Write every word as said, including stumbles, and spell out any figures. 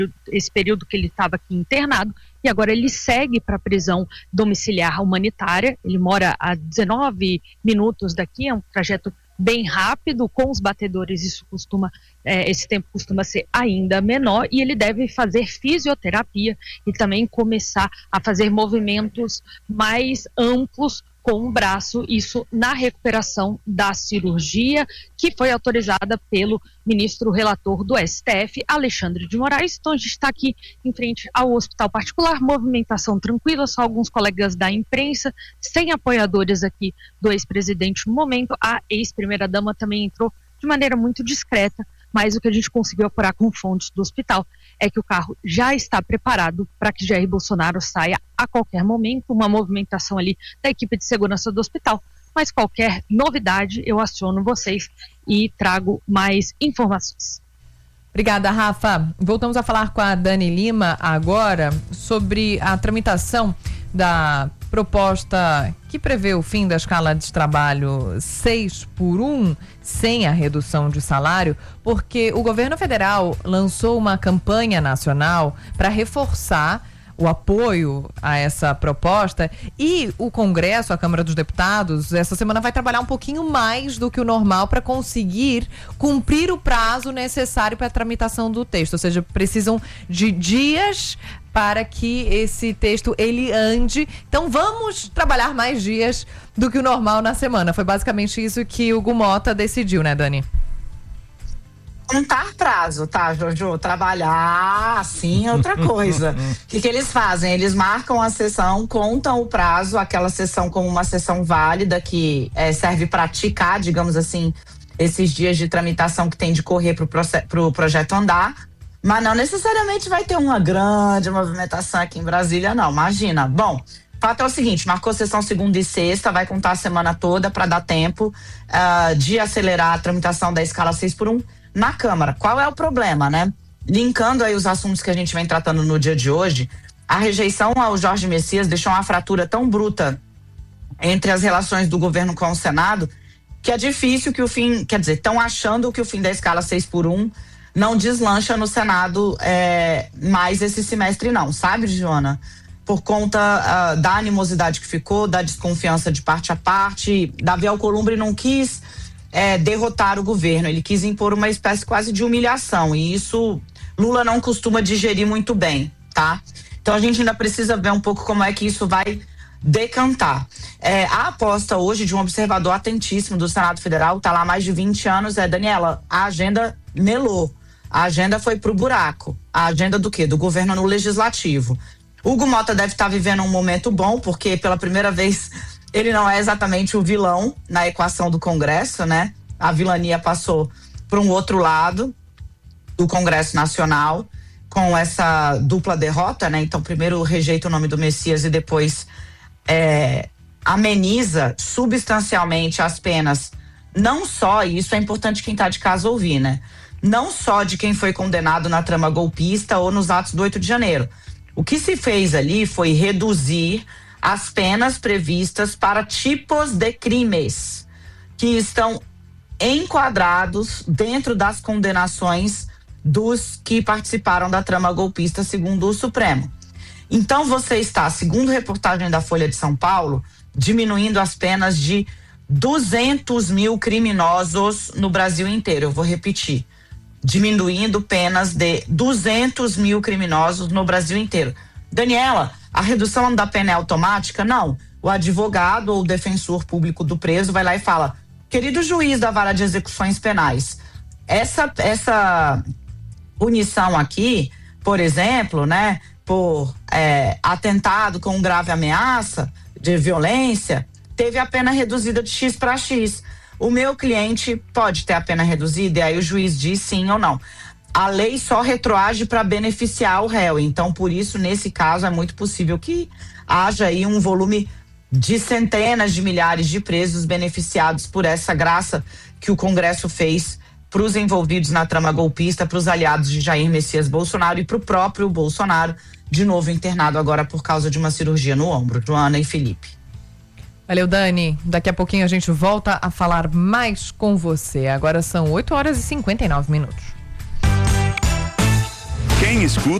esse período que ele estava aqui internado, e agora ele segue para a prisão domiciliar humanitária. Ele mora a dezenove minutos daqui, é um trajeto bem rápido. Com os batedores isso costuma, é, esse tempo costuma ser ainda menor, e ele deve fazer fisioterapia e também começar a fazer movimentos mais amplos com o braço, isso na recuperação da cirurgia, que foi autorizada pelo ministro relator do S T F, Alexandre de Moraes. Então a gente está aqui em frente ao hospital particular, movimentação tranquila, só alguns colegas da imprensa, sem apoiadores aqui do ex-presidente no momento. A ex-primeira-dama também entrou de maneira muito discreta, mas o que a gente conseguiu apurar com fontes do hospital é que o carro já está preparado para que Jair Bolsonaro saia a qualquer momento, uma movimentação ali da equipe de segurança do hospital. Mas qualquer novidade eu aciono vocês e trago mais informações. Obrigada, Rafa. Voltamos a falar com a Dani Lima agora sobre a tramitação da proposta que prevê o fim da escala de trabalho seis por um, sem a redução de salário, porque o governo federal lançou uma campanha nacional para reforçar o apoio a essa proposta, e o Congresso, a Câmara dos Deputados, essa semana vai trabalhar um pouquinho mais do que o normal para conseguir cumprir o prazo necessário para a tramitação do texto, ou seja, precisam de dias para que esse texto ele ande. Então vamos trabalhar mais dias do que o normal na semana. Foi basicamente isso que o Gumota decidiu, né, Dani? Contar prazo, tá, Jojo? Trabalhar assim é outra coisa. O que, que eles fazem? Eles marcam a sessão, contam o prazo, aquela sessão como uma sessão válida que é, serve para ticar, digamos assim, esses dias de tramitação que tem de correr para o pro projeto andar, mas não necessariamente vai ter uma grande movimentação aqui em Brasília, não. Imagina. Bom, o fato é o seguinte: marcou sessão segunda e sexta, vai contar a semana toda para dar tempo uh, de acelerar a tramitação da escala seis por um na Câmara. Qual é o problema, né? Linkando aí os assuntos que a gente vem tratando no dia de hoje, a rejeição ao Jorge Messias deixou uma fratura tão bruta entre as relações do governo com o Senado, que é difícil que o fim, quer dizer, estão achando que o fim da escala seis por um não deslancha no Senado é, mais esse semestre não, sabe, Joana? Por conta uh, da animosidade que ficou, da desconfiança de parte a parte. Davi Alcolumbre não quis É, derrotar o governo, ele quis impor uma espécie quase de humilhação, e isso Lula não costuma digerir muito bem, tá? Então a gente ainda precisa ver um pouco como é que isso vai decantar. É, a aposta hoje de um observador atentíssimo do Senado Federal, tá lá há mais de vinte anos, é: Daniela, a agenda melou, a agenda foi pro buraco. A agenda do quê? Do governo no legislativo. Hugo Mota deve estar vivendo um momento bom, porque pela primeira vez ele não é exatamente o vilão na equação do Congresso, né? A vilania passou para um outro lado do Congresso Nacional, com essa dupla derrota, né? Então, primeiro rejeita o nome do Messias e depois é, ameniza substancialmente as penas. Não só, e isso é importante quem está de casa ouvir, né? Não só de quem foi condenado na trama golpista ou nos atos do oito de janeiro. O que se fez ali foi reduzir as penas previstas para tipos de crimes que estão enquadrados dentro das condenações dos que participaram da trama golpista, segundo o Supremo. Então você está, segundo reportagem da Folha de São Paulo, diminuindo as penas de duzentos mil criminosos no Brasil inteiro. Eu vou repetir: diminuindo penas de duzentos mil criminosos no Brasil inteiro. Daniela, a redução da pena é automática? Não. O advogado ou o defensor público do preso vai lá e fala: querido juiz da vara de execuções penais, essa, essa punição aqui, por exemplo, né, por é, atentado com grave ameaça de violência, teve a pena reduzida de X para X. O meu cliente pode ter a pena reduzida? E aí o juiz diz sim ou não. A lei só retroage para beneficiar o réu, então por isso nesse caso é muito possível que haja aí um volume de centenas de milhares de presos beneficiados por essa graça que o Congresso fez para os envolvidos na trama golpista, para os aliados de Jair Messias Bolsonaro e para o próprio Bolsonaro, de novo internado agora por causa de uma cirurgia no ombro. Joana e Felipe. Valeu, Dani. Daqui a pouquinho a gente volta a falar mais com você. Agora são oito horas e cinquenta e nove minutos. Quem Quem escuta